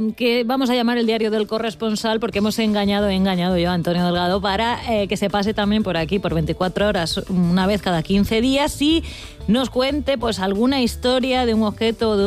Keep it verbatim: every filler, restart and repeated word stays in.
que vamos a llamar el diario del corresponsal, porque hemos engañado, he engañado yo a Antonio Delgado para eh, que se pase también por aquí por veinticuatro horas, una vez cada quince días, y nos cuente pues alguna historia de un objeto, de